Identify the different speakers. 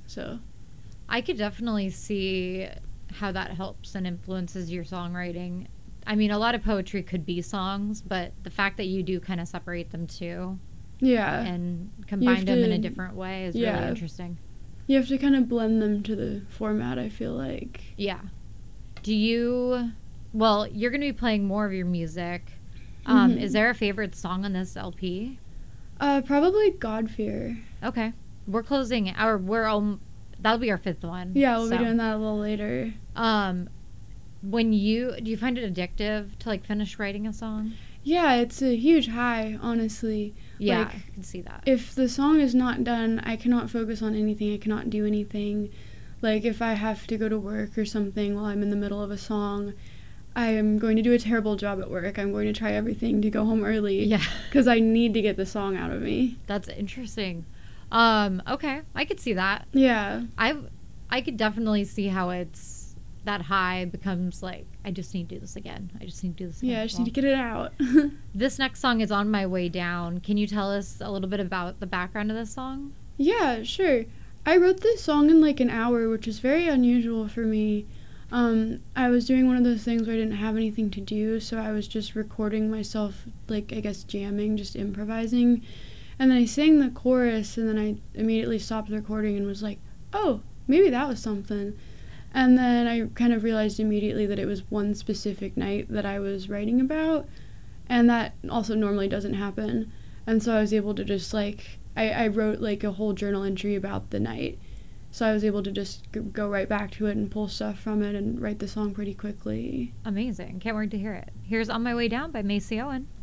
Speaker 1: So
Speaker 2: I could definitely see how that helps and influences your songwriting. I mean, a lot of poetry could be songs, but the fact that you do kind of separate them too
Speaker 1: yeah,
Speaker 2: and combine them in a different way is really
Speaker 1: yeah.
Speaker 2: interesting.
Speaker 1: You have to kind of blend them to the format, I feel like.
Speaker 2: Yeah. Do you, well, you're going to be playing more of your music.
Speaker 1: Mhm.
Speaker 2: Is there a favorite song on this LP?
Speaker 1: Probably God Fear.
Speaker 2: Okay. We're closing, or that'll be our fifth one.
Speaker 1: Yeah, we'll be doing that a little later.
Speaker 2: Do you find it addictive to like finish writing a song?
Speaker 1: Yeah, it's a huge high, honestly.
Speaker 2: Yeah,
Speaker 1: Like,
Speaker 2: I can see that.
Speaker 1: if the song is not done, I cannot focus on anything. I cannot do anything. Like, if I have to go to work or something while I'm in the middle of a song, I am going to do a terrible job at work. I'm going to try everything to go home early.
Speaker 2: Yeah.
Speaker 1: Because I need to get the song out of me.
Speaker 2: That's interesting. Okay, I could see that.
Speaker 1: Yeah.
Speaker 2: I could definitely see how it's that high becomes like, I just need to do this again. I just need to do this again.
Speaker 1: Yeah, I just need to get it out.
Speaker 2: This next song is On My Way Down. Can you tell us a little bit about the background of this song?
Speaker 1: Yeah, sure. I wrote this song in like an hour, which is very unusual for me. I was doing one of those things where I didn't have anything to do, so I was just recording myself, like, I guess jamming, just improvising. And then I sang the chorus, and then I immediately stopped the recording and was like, oh, maybe that was something. And then I kind of realized immediately that it was one specific night that I was writing about, and that also normally doesn't happen. And so I was able to just, like, I wrote, like, a whole journal entry about the night. So I was able to just go right back to it and pull stuff from it and write the song pretty quickly.
Speaker 2: Amazing. Can't wait to hear it. Here's On My Way Down by Macy Owen.